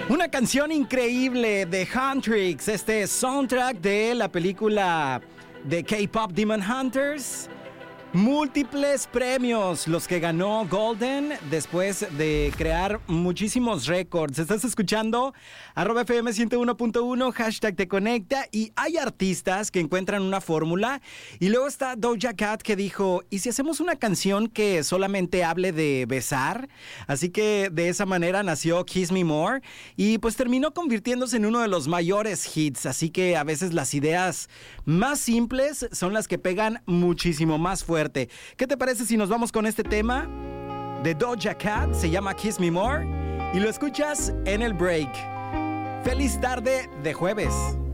Una canción increíble de Huntrix, este soundtrack de la película de K-Pop Demon Hunters. Múltiples premios los que ganó Golden después de crear muchísimos récords. Estás escuchando @FM 101.1, hashtag te conecta, y hay artistas que encuentran una fórmula, y luego está Doja Cat que dijo, ¿y si hacemos una canción que solamente hable de besar? Así que de esa manera nació Kiss Me More, y pues terminó convirtiéndose en uno de los mayores hits. Así que a veces las ideas más simples son las que pegan muchísimo más fuerte. ¿Qué te parece si nos vamos con este tema de Doja Cat? Se llama Kiss Me More y lo escuchas en el break. Feliz tarde de jueves.